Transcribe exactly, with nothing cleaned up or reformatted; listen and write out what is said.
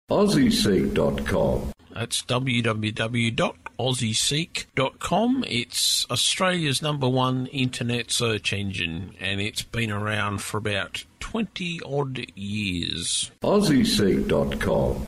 Aussie Seek dot com. That's w w w dot aussie seek dot com. It's Australia's number one internet search engine, and it's been around for about twenty odd years. Aussie Seek dot com.